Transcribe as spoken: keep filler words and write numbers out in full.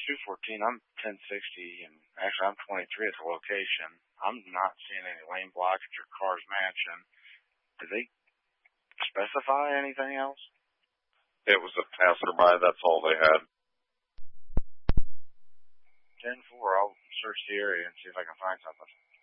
two fourteen. I'm ten sixty, and actually I'm twenty-three at the location. I'm not seeing any lane blockage or cars matching. Did they specify anything else? It was a passerby. That's all they had. ten four. I'll search the area and see if I can find something.